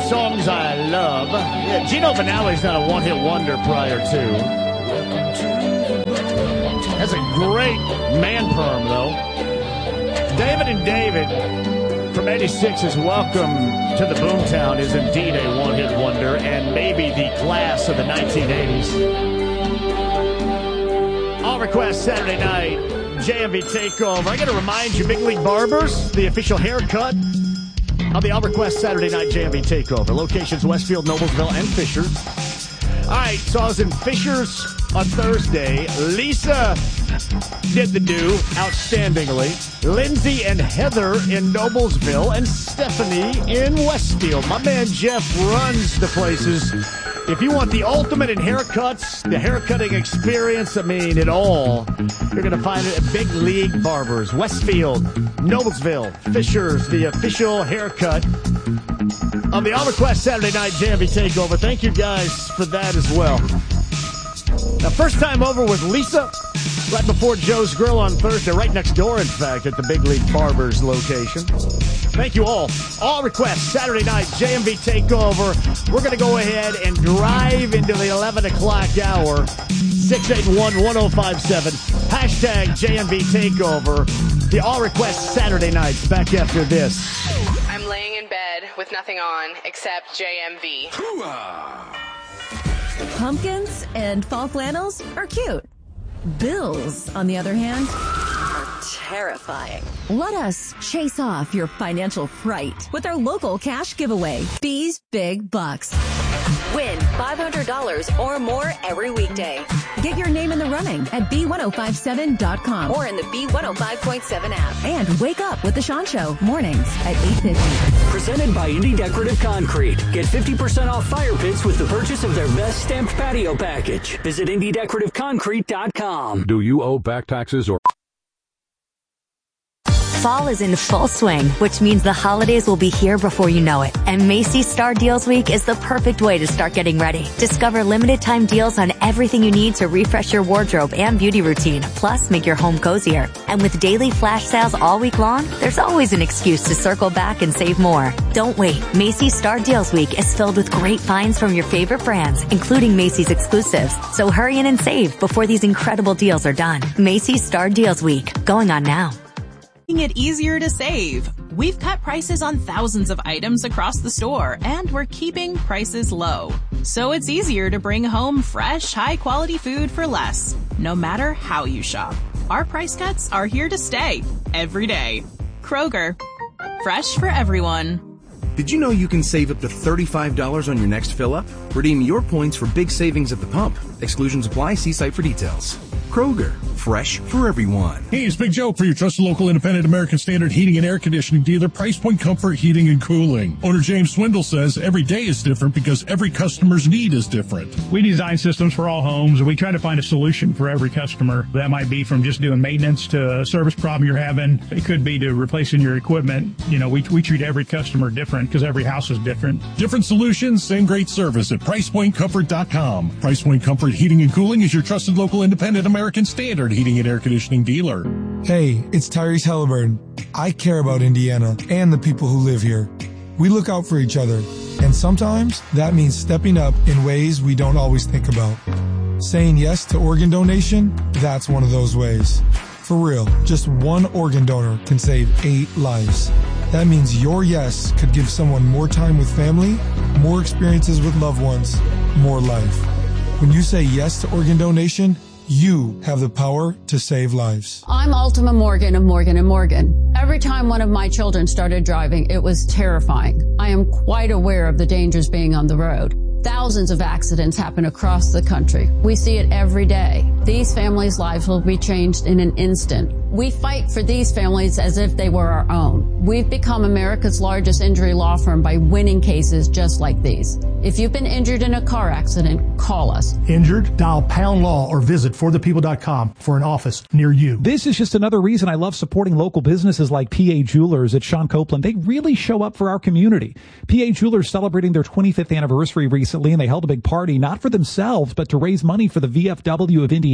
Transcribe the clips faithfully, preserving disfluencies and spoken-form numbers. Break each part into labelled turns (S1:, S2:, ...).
S1: songs I love. Yeah, Gino Vanelli's not a one-hit wonder prior to. Has a great man perm, though. David and David from eighty-six is Welcome to the Boomtown is indeed a one-hit wonder and maybe the class of the nineteen eighties. All Request Saturday night, J M V Takeover. I got to remind you, Big League Barbers, the official haircut of the All Request Saturday night J M V Takeover. Locations Westfield, Noblesville, and Fishers. All right, so I was in Fishers on Thursday. Lisa did the do outstandingly. Lindsay and Heather in Noblesville, and Stephanie in Westfield. My man Jeff runs the places. If you want the ultimate in haircuts, the haircutting experience, I mean it all, you're going to find it at Big League Barbers. Westfield, Noblesville, Fishers, the official haircut on the All Request Saturday night J M V Takeover. Thank you guys for that as well. Now, first time over with Lisa, right before Joe's Grill on Thursday, right next door, in fact, at the Big League Barbers location. Thank you all. All Request Saturday night J M V Takeover. We're going to go ahead and drive into the eleven o'clock hour. six eight one, one oh five seven. Hashtag J M V Takeover. The All Request Saturday nights. Back after this.
S2: I'm laying in bed with nothing on except J M V.
S3: Pumpkins and fall flannels are cute. Bills, on the other hand, are terrifying. Let us chase off your financial fright with our local cash giveaway, B's Big Bucks. Win five hundred dollars or more every weekday. Get your name in the running at B ten fifty-seven dot com or in the B one oh five point seven app. And wake up with The Sean Show mornings at eight fifty.
S4: Presented by Indy Decorative Concrete. Get fifty percent off fire pits with the purchase of their best stamped patio package. Visit Indy Decorative Concrete dot com.
S5: Do you owe back taxes or...
S6: Fall is in full swing, which means the holidays will be here before you know it. And Macy's Star Deals Week is the perfect way to start getting ready. Discover limited time deals on everything you need to refresh your wardrobe and beauty routine, plus make your home cozier. And with daily flash sales all week long, there's always an excuse to circle back and save more. Don't wait. Macy's Star Deals Week is filled with great finds from your favorite brands, including Macy's exclusives. So hurry in and save before these incredible deals are done. Macy's Star Deals Week, going on now.
S7: Making it easier to save. We've cut prices on thousands of items across the store, and we're keeping prices low. So it's easier to bring home fresh, high-quality food for less, no matter how you shop. Our price cuts are here to stay, every day. Kroger. Fresh for everyone.
S8: Did you know you can save up to thirty-five dollars on your next fill-up? Redeem your points for big savings at the pump. Exclusions apply. See site for details. Kroger. Fresh for everyone.
S9: Hey, it's Big Joe for your trusted local independent American Standard heating and air conditioning dealer, Price Point Comfort Heating and Cooling. Owner James Swindle says every day is different because every customer's need is different.
S10: We design systems for all homes, and we try to find a solution for every customer. That might be from just doing maintenance to a service problem you're having. It could be to replacing your equipment. You know, we, we treat every customer different because every house is different.
S9: Different solutions, same great service at price point comfort dot com. Price Point Comfort Heating and Cooling is your trusted local independent American Standard heating and air conditioning dealer.
S11: Hey, it's Tyrese Halliburton. I care about Indiana and the people who live here. We look out for each other, and sometimes that means stepping up in ways we don't always think about. Saying yes to organ donation, that's one of those ways. For real, just one organ donor can save eight lives. That means your yes could give someone more time with family, more experiences with loved ones, more life. When you say yes to organ donation, you have the power to save lives.
S12: I'm Ultima Morgan of Morgan and Morgan. Every time one of my children started driving, it was terrifying. I am quite aware of the dangers being on the road. Thousands of accidents happen across the country. We see it every day. These families' lives will be changed in an instant. We fight for these families as if they were our own. We've become America's largest injury law firm by winning cases just like these. If you've been injured in a car accident, call us.
S13: Injured? Dial pound law or visit for the people dot com for an office near you.
S14: This is just another reason I love supporting local businesses like P A Jewelers at Sean Copeland. They really show up for our community. P A Jewelers celebrating their twenty-fifth anniversary recently, and they held a big party, not for themselves, but to raise money for the V F W of Indiana.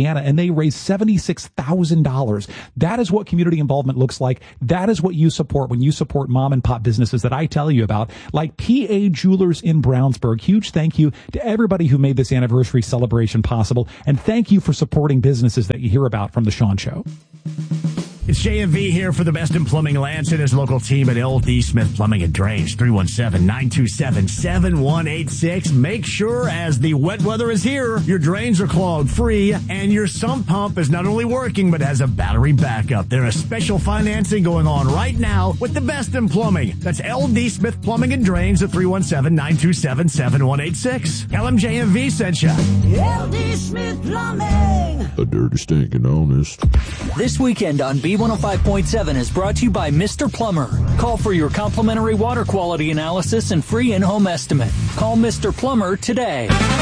S14: Indiana, and they raised seventy-six thousand dollars. That is what community involvement looks like. That is what you support when you support mom and pop businesses that I tell you about, like P A Jewelers in Brownsburg. Huge thank you to everybody who made this anniversary celebration possible, and thank you for supporting businesses that you hear about from The Sean Show.
S1: It's J M V here for the best in plumbing. Lance and his local team at L D Smith Plumbing and Drains, three one seven, nine two seven, seven one eight six. Make sure as the wet weather is here, your drains are clogged free and your sump pump is not only working but has a battery backup. There is special financing going on right now with the best in plumbing. That's L D Smith Plumbing and Drains at three one seven, nine two seven, seven one eight six. Tell them J M V sent you.
S15: L D Smith Plumbing.
S5: A dirty, stinking honest.
S4: This weekend on B one oh five point seven is brought to you by Mister Plumber. Call for your complimentary water quality analysis and free in-home estimate. Call Mister Plumber today.